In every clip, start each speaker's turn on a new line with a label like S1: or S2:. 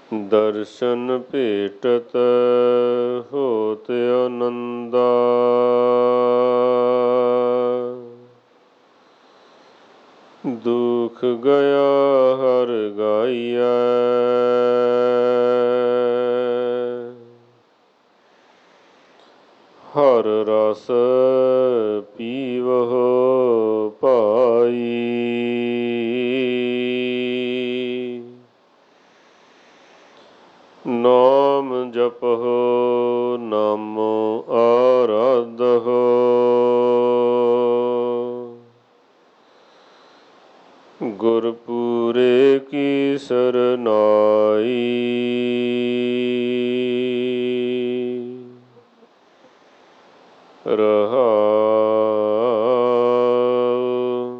S1: ਦਰਸ਼ਨ ਭੇਟਤ ਹੋਤ ਆਨੰਦਾ। ਦੁਖ ਗਿਆ ਹਰਿ ਗਾਈਐ, ਹਰਿ ਰਸ ਪੀਵਹੁ ਭਾਈ। ਨਾਮ ਜਪਹੁ ਨਾਮੋ ਆਰਾਧਹੁ, ਗੁਰਪੂਰੇ ਕੀ ਸਰਨਾਈ। ਰਹਾਉ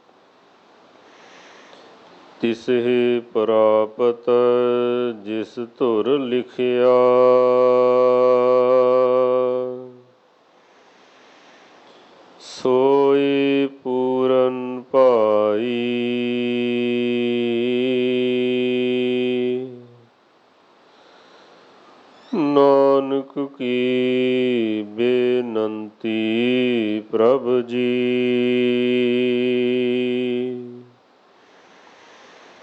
S1: ਤਿਸਹਿ ਪ੍ਰਾਪਤ ਜਿਸ ਧੁਰ ਲਿਖਿਆ, ਸੋਈ ਪੂਰਨ ਭਾਈ। ਨਾਨਕ ਕੀ ਬੇਨੰਤੀ ਪ੍ਰਭ ਜੀ,